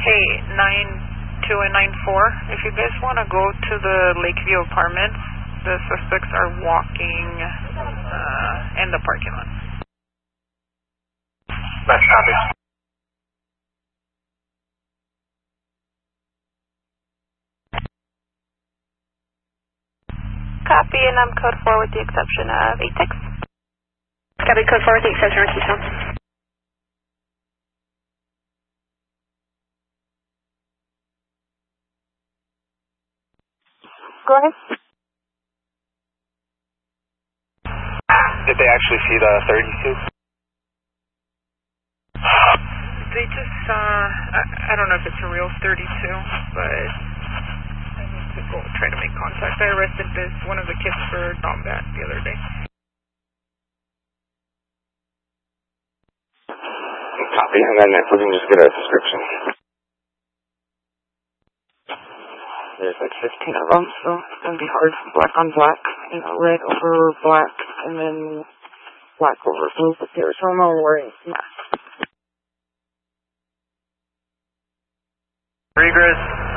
Hey, 9-2 and 9-4, if you guys want to go to the Lakeview Apartments, the suspects are walking in the parking lot. Nice copy. Copy, and I'm code 4 with the exception of 86. Copy, code 4 with the exception of Keystone. Go ahead. Did they actually see the 32? They just saw, I don't know if it's a real 32, but I need to go try to make contact. I arrested one of the kids for combat the other day. Copy, and then if we can just get a description. There's like 15 of them, so it's going to be hard. Black on black, red over black, and then black over blue. But there's someone wearing masks. Regress.